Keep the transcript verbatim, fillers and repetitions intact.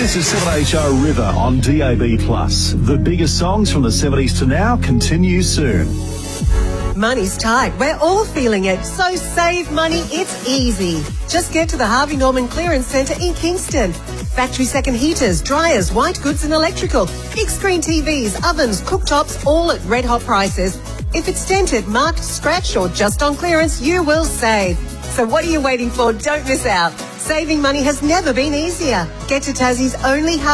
This is seven H O River on D A B plus. The biggest songs from the seventies to now continue soon. Money's tight. We're all feeling it. So save money. It's easy. Just get to the Harvey Norman Clearance Centre in Kingston. Factory second heaters, dryers, white goods and electrical. Big screen T Vs, ovens, cooktops, all at red hot prices. If it's dented, marked, scratched or just on clearance, you will save. So what are you waiting for? Don't miss out. Saving money has never been easier. Get to Tassie's only